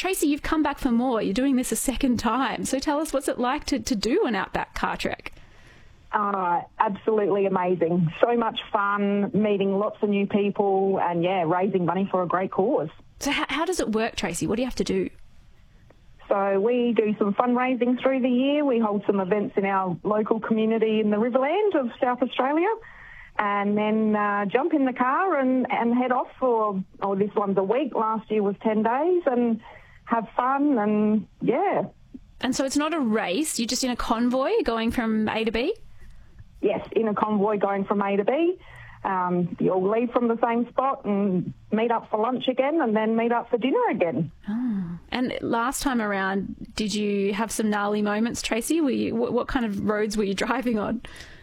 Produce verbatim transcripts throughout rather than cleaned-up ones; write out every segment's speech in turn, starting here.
Tracy, you've come back for more. You're doing this a second time. So tell us, what's it like to, to do an Outback car trek? Uh, absolutely amazing. So much fun, meeting lots of new people and, yeah, raising money for a great cause. So how, how does it work, Tracy? What do you have to do? So we do some fundraising through the year. We hold some events in our local community in the Riverland of South Australia, and then uh, jump in the car and, and head off for, oh, this one's a week. Last year was ten days, and have fun and, yeah. And so it's not a race. You're just in a convoy going from A to B? Yes, in a convoy going from A to B. Um, you'll leave from the same spot and meet up for lunch again and then meet up for dinner again. Oh. And last time around, did you have some gnarly moments, Tracy? Were you, what, what kind of roads were you driving on?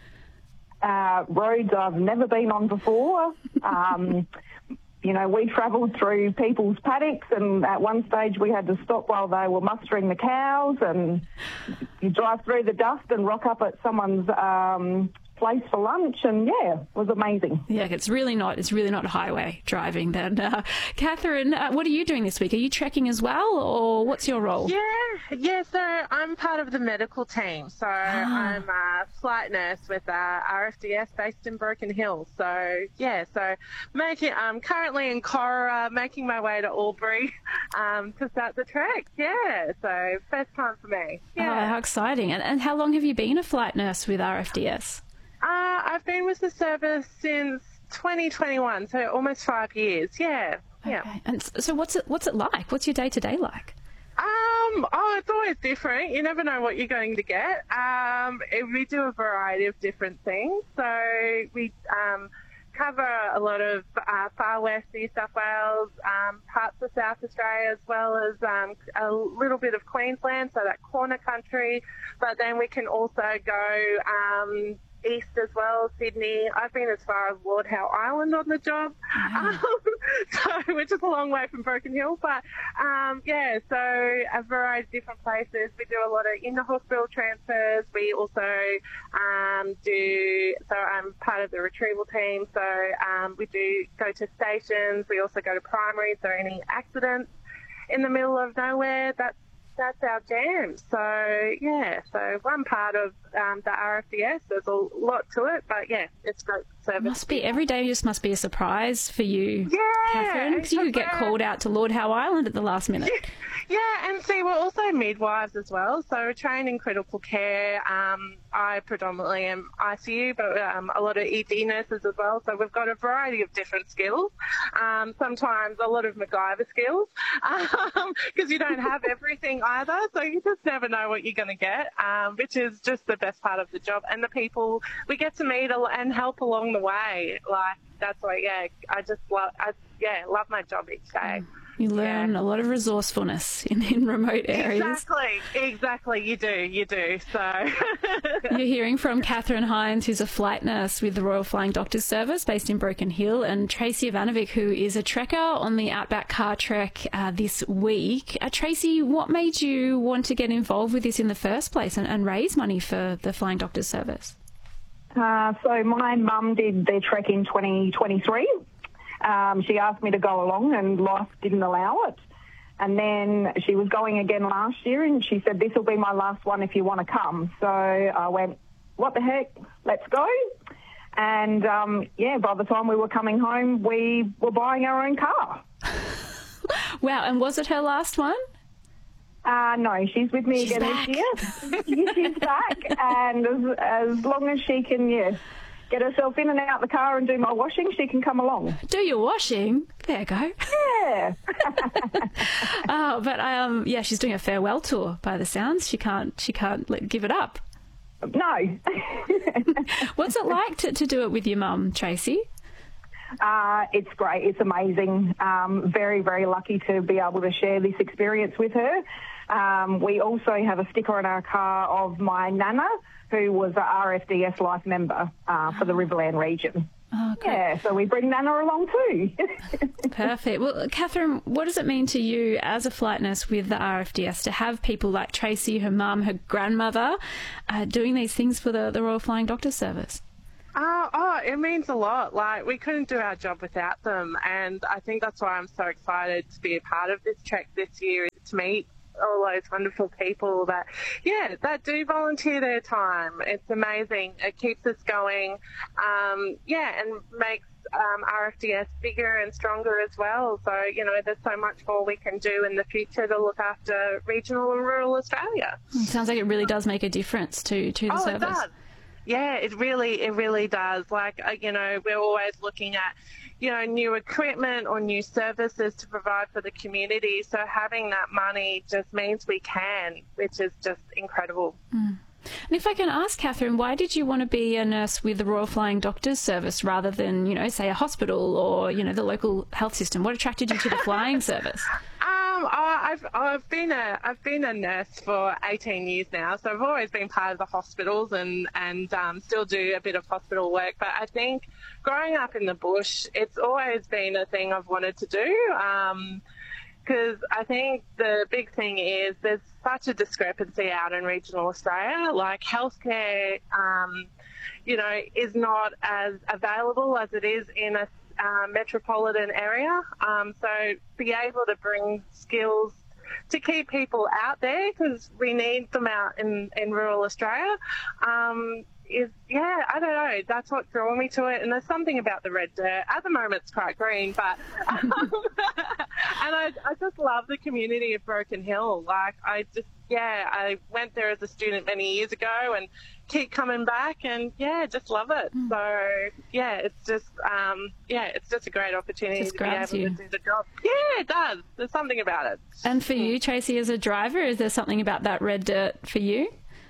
Uh, roads I've never been on before. Um, you know, we travelled through people's paddocks, and at one stage we had to stop while they were mustering the cows, and you drive through the dust and rock up at someone's um, place for lunch, and yeah, it was amazing. Yeah, it's really not it's really not highway driving then. Uh, Catherine, uh, what are you doing this week? Are you trekking as well, or what's your role? Yeah, yeah, so I'm part of the medical team. So ah. I'm a flight nurse with uh, R F D S based in Broken Hill. So yeah, so making I'm currently in Cora, making my way to Albury um, to start the trek. Yeah, so first time for me. Yeah. Oh, how exciting. And, and how long have you been a flight nurse with R F D S? Uh, I've been with the service since twenty twenty-one, so almost five years. Yeah, yeah. Okay. And so, what's it what's it like? What's your day to day like? Um, oh, it's always different. You never know what you're going to get. Um, we do a variety of different things. So we um, cover a lot of uh, far west New South Wales, um, parts of South Australia, as well as um, a little bit of Queensland, so that corner country. But then we can also go Um, east as well, Sydney. I've been as far as Lord Howe Island on the job, wow. um, so which is a long way from Broken Hill. But um, yeah, so a variety of different places. We do a lot of in-hospital transfers. We also um, do, so I'm part of the retrieval team, so um, we do go to stations. We also go to primary, so any accidents in the middle of nowhere, that's That's our jam. So, yeah, so one part of um, the R F D S, there's a lot to it, but, yeah, it's great service. Must be, every day just must be a surprise for you, yeah, Catherine, because you could get called out to Lord Howe Island at the last minute. Yeah, and see, we're also midwives as well, so we're trained in critical care. Um, I predominantly am I C U, but um, a lot of E D nurses as well, so we've got a variety of different skills, um, sometimes a lot of MacGyver skills, because um, you don't have everything either, so you just never know what you're going to get, um, which is just the best part of the job, and the people we get to meet and help along the way. Like, that's why, yeah, I just love, I, yeah, love my job each day. You learn yeah. a lot of resourcefulness in, in remote areas. Exactly, exactly, you do, you do, so. You're hearing from Catherine Hines, who's a flight nurse with the Royal Flying Doctors Service based in Broken Hill, and Tracy Ivanovic, who is a trekker on the Outback car trek uh, this week. Uh, Tracy, what made you want to get involved with this in the first place and, and raise money for the Flying Doctors Service? Uh, so my mum did their trek in twenty twenty-three. Um, she asked me to go along, and life didn't allow it. And then she was going again last year, and she said, this will be my last one if you want to come. So I went, what the heck, let's go. And, um, yeah, by the time we were coming home, we were buying our own car. Wow, and was it her last one? Uh, no, she's with me she's again back. this year. She's back, and as, as long as she can, yeah, get herself in and out the car and do my washing, she can come along. Do your washing? There you go. Yeah. Oh, but um, yeah, she's doing a farewell tour by the sounds. She can't, she can't let, give it up. No. What's it like to, to do it with your mum, Tracy? Uh, it's great. It's amazing. Um, very, very lucky to be able to share this experience with her. Um, we also have a sticker on our car of my nana, who was a R F D S life member uh, for the Riverland region. Oh, great. Yeah, so we bring Nana along too. Perfect. Well, Catherine, what does it mean to you as a flight nurse with the R F D S to have people like Tracy, her mum, her grandmother, uh, doing these things for the, the Royal Flying Doctors Service? Oh, oh, it means a lot. Like, we couldn't do our job without them, and I think that's why I'm so excited to be a part of this trek this year, is to meet all those wonderful people that, yeah, that do volunteer their time. It's amazing. It keeps us going, um, yeah, and makes um, R F D S bigger and stronger as well. So, you know, there's so much more we can do in the future to look after regional and rural Australia. It sounds like it really does make a difference to, to the oh, service. It does. Yeah, it really, it really does. Like, uh, you know, we're always looking at, you know, new equipment or new services to provide for the community. So having that money just means we can, which is just incredible. Mm. And if I can ask, Catherine, why did you want to be a nurse with the Royal Flying Doctors Service rather than, you know, say a hospital or, you know, the local health system? What attracted you to the flying service? Um, I've I've been a I've been a nurse for eighteen years now, so I've always been part of the hospitals and and um, still do a bit of hospital work. But I think growing up in the bush, it's always been a thing I've wanted to do. Um, Because I think the big thing is there's such a discrepancy out in regional Australia. Like healthcare, um, you know, is not as available as it is in a uh, metropolitan area. Um, so be able to bring skills to keep people out there, because we need them out in, in rural Australia, um, is, yeah, I don't know, that's what drew me to it. And there's something about the red dirt. At the moment it's quite green, but um, and I, I just love the community of Broken Hill. Like, I just, yeah, I went there as a student many years ago and keep coming back, and yeah, just love it. Mm. So yeah, it's just um, yeah, it's just a great opportunity to be able you. to do the job. Yeah, it does. There's something about it. And for you, Tracy, as a driver, is there something about that red dirt for you?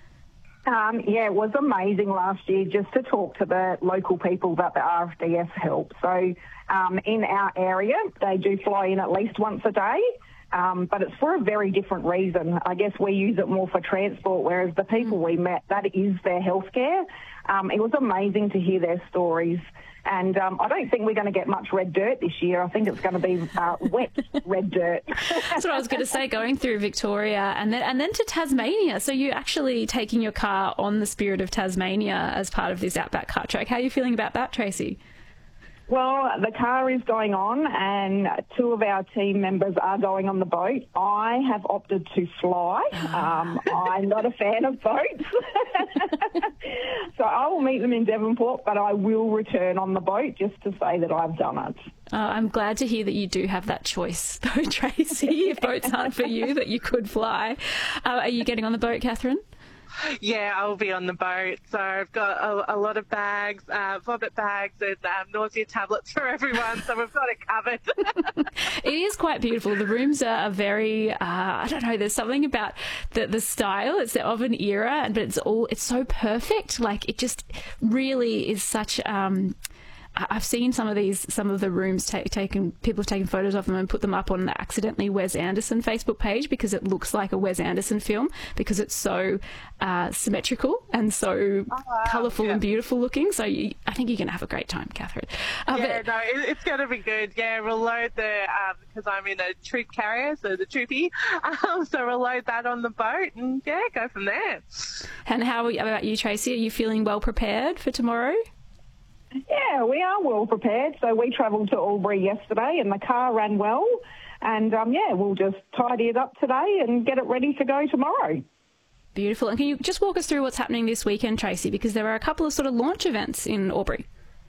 Um, yeah, it was amazing last year just to talk to the local people about the R F D S help. So um, in our area, they do fly in at least once a day, um, but it's for a very different reason. I guess we use it more for transport, whereas the people we met, that is their healthcare. Um, it was amazing to hear their stories. And um, I don't think we're going to get much red dirt this year. I think it's going to be uh, wet red dirt. That's what I was going to say, going through Victoria and then and then to Tasmania. So you're actually taking your car on the Spirit of Tasmania as part of this Outback Car Track. How are you feeling about that, Tracy? Well, the car is going on and two of our team members are going on the boat. I have opted to fly. Um, I'm not a fan of boats. So I will meet them in Devonport, but I will return on the boat just to say that I've done it. Uh, I'm glad to hear that you do have that choice, though, Tracy. If boats aren't for you, that you could fly. Uh, are you getting on the boat, Catherine? Yeah, I'll be on the boat. So I've got a, a lot of bags, uh, vomit bags and um, nausea tablets for everyone. So we've got it covered. It is quite beautiful. The rooms are very, uh, I don't know, there's something about the, the style. It's of an era, but it's all, it's so perfect. Like, it just really is such... Um, I've seen some of these, some of the rooms ta- taken, people have taken photos of them and put them up on the accidentally Wes Anderson Facebook page because it looks like a Wes Anderson film because it's so uh, symmetrical and so oh, wow. colourful yeah. and beautiful looking. So you, I think you're going to have a great time, Catherine. Uh, yeah, but, no, it, it's going to be good. Yeah, we'll load the, because um, I'm in a troop carrier, so the troopy, um, so we'll load that on the boat and yeah, go from there. And how about you, Tracy? Are you feeling well prepared for tomorrow? Yeah, we are well prepared. So we travelled to Albury yesterday and the car ran well. And, um, yeah, we'll just tidy it up today and get it ready to go tomorrow. Beautiful. And can you just walk us through what's happening this weekend, Tracy? Because there are a couple of sort of launch events in Albury.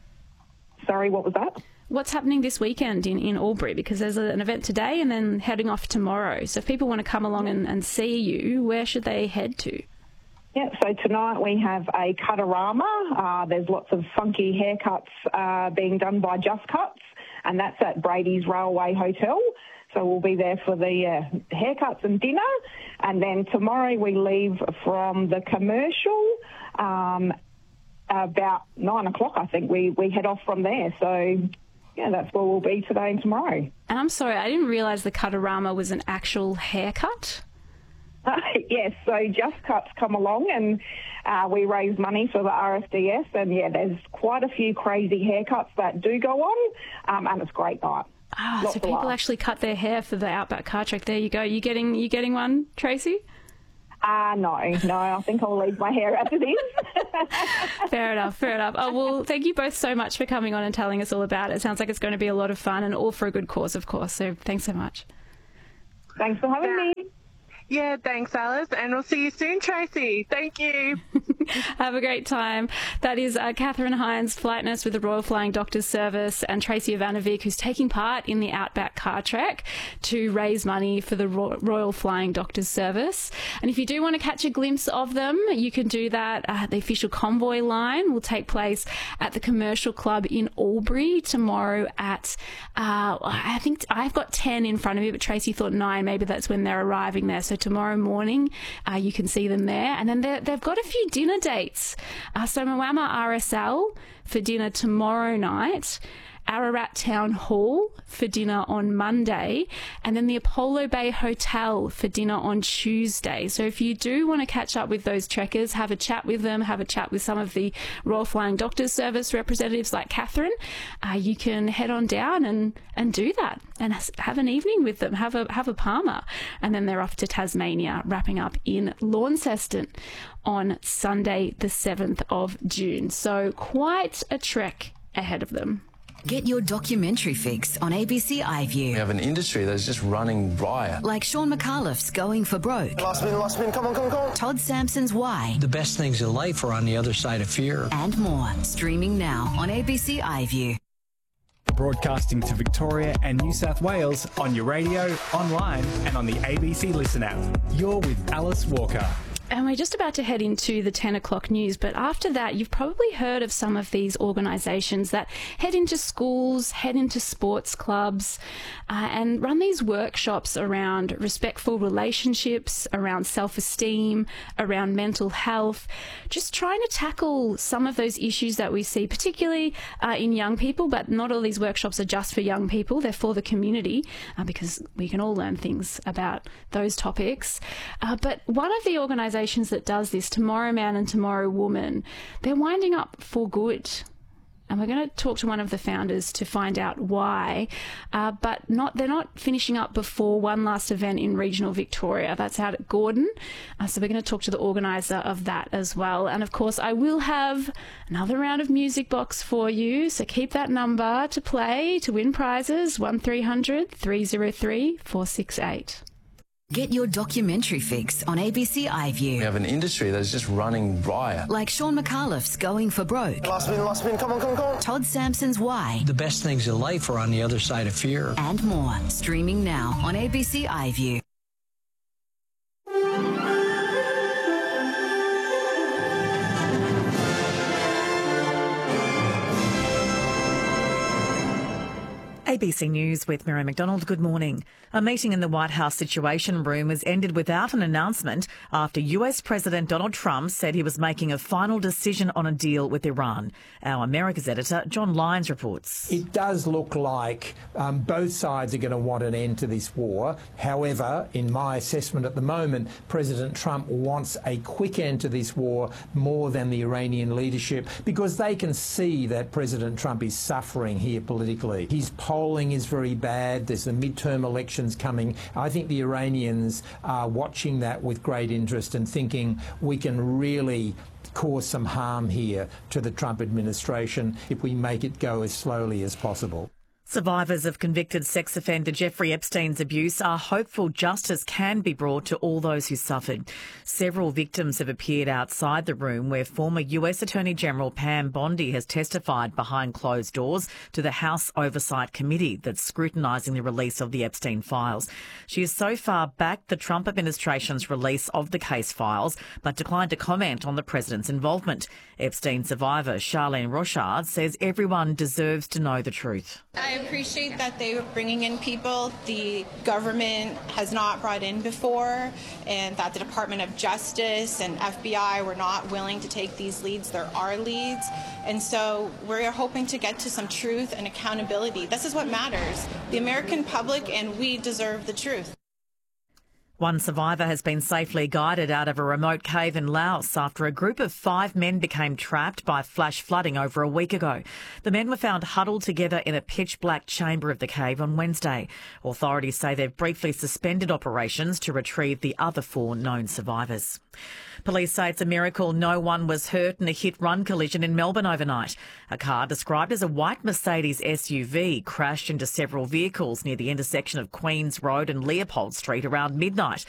Sorry, what was that? What's happening this weekend in, in Albury? Because there's a, an event today and then heading off tomorrow. So if people want to come along and, and see you, where should they head to? Yeah, so tonight we have a Cutarama. Uh, there's lots of funky haircuts uh, being done by Just Cuts, and that's at Brady's Railway Hotel. So we'll be there for the uh, haircuts and dinner. And then tomorrow we leave from the commercial um, about nine o'clock, I think. We, we head off from there. So, yeah, that's where we'll be today and tomorrow. And I'm sorry, I didn't realise the Cutarama was an actual haircut. Uh, yes, so Just Cuts come along and uh, we raise money for the R F D S, and yeah, there's quite a few crazy haircuts that do go on, um, and it's a great night. Ah, oh, so people laughs. actually cut their hair for the Outback Car Track. There you go. You getting you getting one, Tracy? Ah, uh, no, no. I think I'll leave my hair as it is. Fair enough, fair enough. Oh, well, thank you both so much for coming on and telling us all about it. It sounds like it's going to be a lot of fun and all for a good cause, of course. So thanks so much. Thanks for having Yeah. me. Yeah, thanks, Alice, and we'll see you soon, Tracy. Thank you. Have a great time. That is uh, Catherine Hines, flight nurse with the Royal Flying Doctors Service, and Tracy Ivanovic, who's taking part in the Outback Car Trek to raise money for the Ro- Royal Flying Doctors Service. And if you do want to catch a glimpse of them, you can do that. Uh, the official convoy line will take place at the Commercial Club in Albury tomorrow at, uh, I think I've got ten in front of me, but Tracy thought nine. Maybe that's when they're arriving there. So tomorrow morning, uh, you can see them there. And then they've got a few dinner dates. Uh, so Moama R S L for dinner tomorrow night, Ararat Town Hall for dinner on Monday, and then the Apollo Bay Hotel for dinner on Tuesday. So if you do want to catch up with those trekkers, have a chat with them, have a chat with some of the Royal Flying Doctors Service representatives like Catherine, uh, you can head on down and, and do that and have an evening with them, have a have a Palmer. And then they're off to Tasmania, wrapping up in Launceston on Sunday the seventh of June. So quite a trek ahead of them. Get your documentary fix on A B C iView. We have an industry that's just running riot. Like Sean McAuliffe's Going for Broke. Last spin, last spin, come on, come on, come on. Todd Sampson's Why. The best things in life are on the other side of fear. And more. Streaming now on A B C iView. Broadcasting to Victoria and New South Wales on your radio, online and on the A B C Listen app. You're with Alice Walker. And we're just about to head into the ten o'clock news, but after that, you've probably heard of some of these organisations that head into schools, head into sports clubs, uh, and run these workshops around respectful relationships, around self-esteem, around mental health, just trying to tackle some of those issues that we see, particularly uh, in young people, but not all these workshops are just for young people, they're for the community, uh, because we can all learn things about those topics. Uh, but one of the organisations that does this, Tomorrow Man and Tomorrow Woman, they're winding up for good. And we're going to talk to one of the founders to find out why. Uh, but not they're not finishing up before one last event in regional Victoria. That's out at Gordon. Uh, so we're going to talk to the organiser of that as well. And of course, I will have another round of Music Box for you. So keep that number to play to win prizes, one three hundred, three oh three, four six eight. Get your documentary fix on A B C iView. We have an industry that's just running riot. Like Sean McAuliff's Going for Broke. Last spin, last spin, come on, come on, come on. Todd Sampson's Why. The best things in life are on the other side of fear. And more. Streaming now on A B C iView. A B C News with Mary McDonald. Good morning. A meeting in the White House Situation Room was ended without an announcement after U S President Donald Trump said he was making a final decision on a deal with Iran. Our Americas editor, John Lyons, reports. It does look like um, both sides are going to want an end to this war. However, in my assessment at the moment, President Trump wants a quick end to this war more than the Iranian leadership, because they can see that President Trump is suffering here politically. His polling is very bad. There's the midterm elections coming. I think the Iranians are watching that with great interest and thinking we can really cause some harm here to the Trump administration if we make it go as slowly as possible. Survivors of convicted sex offender Jeffrey Epstein's abuse are hopeful justice can be brought to all those who suffered. Several victims have appeared outside the room where former U S Attorney General Pam Bondi has testified behind closed doors to the House Oversight Committee that's scrutinising the release of the Epstein files. She has so far backed the Trump administration's release of the case files, but declined to comment on the president's involvement. Epstein survivor Charlene Rochard says everyone deserves to know the truth. I appreciate that they were bringing in people the government has not brought in before, and that the Department of Justice and F B I were not willing to take these leads. There are leads, and so we're hoping to get to some truth and accountability. This is what matters. The American public and we deserve the truth. One survivor has been safely guided out of a remote cave in Laos after a group of five men became trapped by flash flooding over a week ago. The men were found huddled together in a pitch-black chamber of the cave on Wednesday. Authorities say they've briefly suspended operations to retrieve the other four known survivors. Police say it's a miracle no one was hurt in a hit-run collision in Melbourne overnight. A car described as a white Mercedes S U V crashed into several vehicles near the intersection of Queen's Road and Leopold Street around midnight.